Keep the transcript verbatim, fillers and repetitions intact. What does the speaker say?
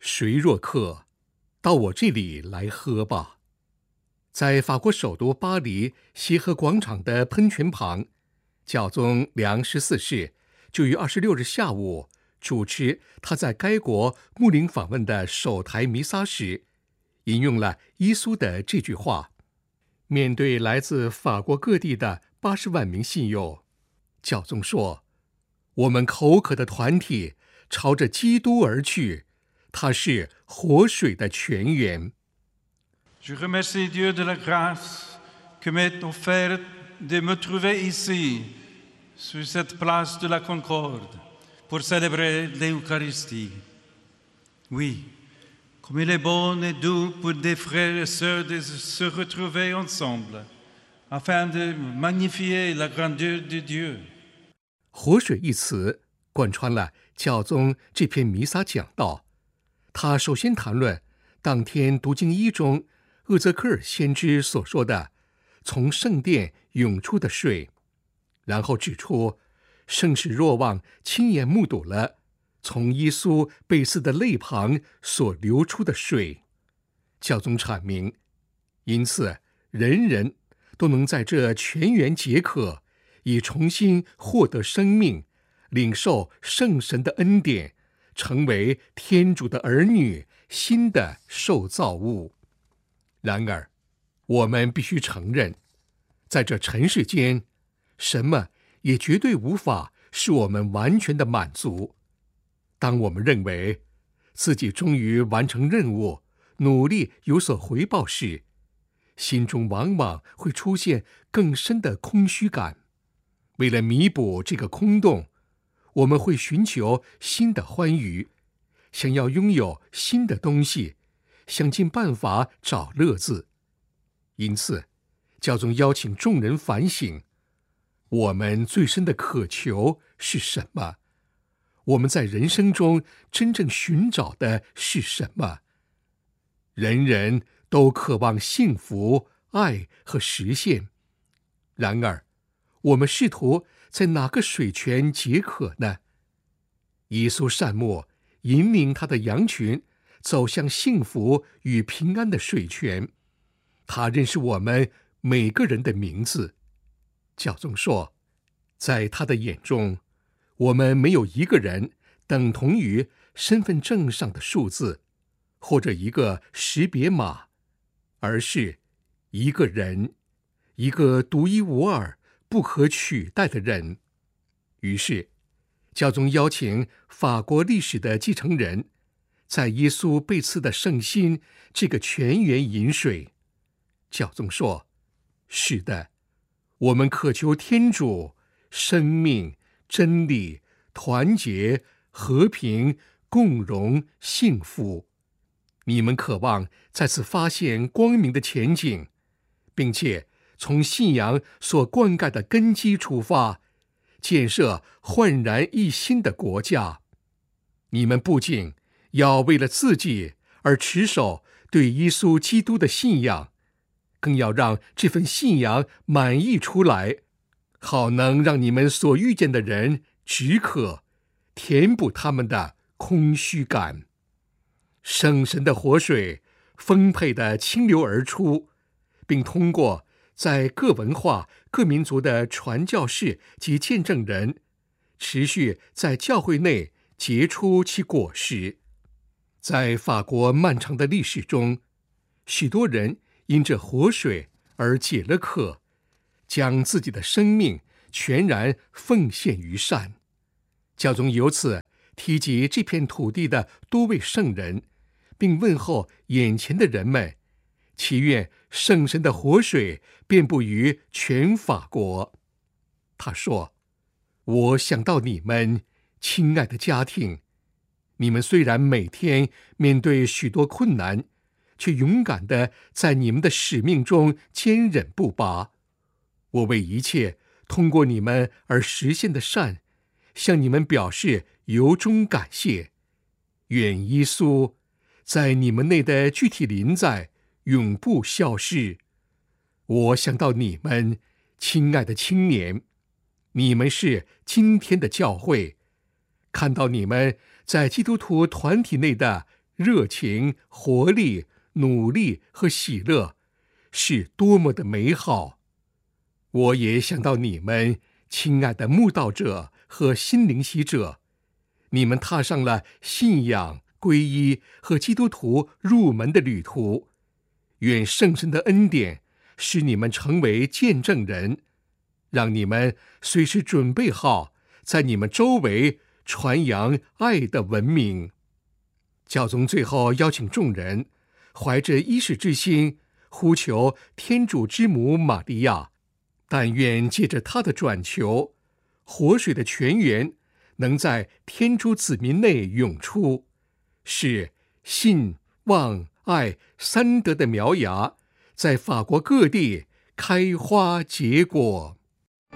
谁若渴，到我这里来喝吧。”在法国首都巴黎协和广场的喷泉旁，教宗良十四世就于二十六日下午主持他在该国牧灵访问的首台弥撒时，引用了耶稣的这句话。面对来自法国各地的八十万名信友，教宗说：“我们口渴的团体朝着基督而去，他是活水的泉源。” Je remercie Dieu de la grâce que m'est offerte de me trouver ici, sur cette place de la Concorde, pour célébrer l'Eucharistie. Oui, comme il est bon et doux pour des frères et sœurs de se retrouver ensemble, afin de magnifier la grandeur de Dieu. 活水一词贯穿了教宗这篇弥撒讲道。他首先谈论当天读经一中厄泽克尔先知所说的从圣殿涌出的水，然后指出圣使若望亲眼目睹了从耶稣被刺的肋旁所流出的水。教宗阐明，因此人人都能在这泉源解渴，以重新获得生命，领受圣神的恩典，成为天主的儿女，新的受造物。然而，我们必须承认，在这尘世间，什么也绝对无法使我们完全的满足。当我们认为自己终于完成任务，努力有所回报时，心中往往会出现更深的空虚感。为了弥补这个空洞，我们会寻求新的欢愉，想要拥有新的东西，想尽办法找乐子。因此，教宗邀请众人反省：我们最深的渴求是什么？我们在人生中真正寻找的是什么？人人都渴望幸福、爱和实现。然而，我们试图在哪个水泉解渴呢？耶稣善牧引领他的羊群走向幸福与平安的水泉。他认识我们每个人的名字。教宗说，在他的眼中，我们没有一个人等同于身份证上的数字，或者一个识别码，而是一个人，一个独一无二、不可取代的人。于是，教宗邀请法国历史的继承人，在耶稣被刺的圣心这个泉源饮水。教宗说：“是的，我们渴求天主、生命、真理、团结、和平、共荣、幸福。你们渴望再次发现光明的前景，并且从信仰所灌溉的根基出发，建设焕然一新的国家。你们不仅要为了自己而持守对耶稣基督的信仰，更要让这份信仰满溢出来，好能让你们所遇见的人止渴，填补他们的空虚感。圣神的活水丰沛地清流而出，并通过在各文化、各民族的传教士及见证人，持续在教会内结出其果实。在法国漫长的历史中，许多人因这活水而解了渴，将自己的生命全然奉献于善。教宗由此提及这片土地的多位圣人，并问候眼前的人们，祈愿圣神的活水遍布于全法国。他说：“我想到你们，亲爱的家庭，你们虽然每天面对许多困难，却勇敢地在你们的使命中坚忍不拔。我为一切通过你们而实现的善，向你们表示由衷感谢。愿耶稣在你们内的具体临在永不消逝。我想到你们，亲爱的青年，你们是今天的教会，看到你们在基督徒团体内的热情、活力、努力和喜乐，是多么的美好！我也想到你们，亲爱的慕道者和心灵习者，你们踏上了信仰、皈依和基督徒入门的旅途。愿圣神的恩典使你们成为见证人，让你们随时准备好，在你们周围传扬爱的文明。教宗最后邀请众人，怀着依世之心，呼求天主之母玛利亚，但愿借着她的转求，活水的泉源能在天主子民内涌出，使信、望、爱三德的苗芽在法国各地开花结果。